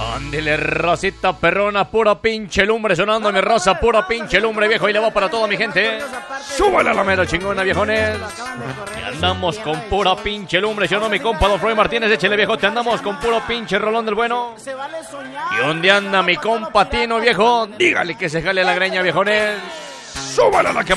Ándele, Rosita perrona, pura pinche lumbre sonando, mi Rosa, pura pinche lumbre, viejo, y le va para toda mi gente. Súbale a la mera chingona, viejones. Que andamos con pura pinche lumbre, yo no, mi compa Don Freud Martínez, échale, viejo, te andamos con puro pinche rolón del bueno. ¿Y dónde anda mi compa Tino, viejo? Dígale que se jale la greña, viejones. Súbale a la que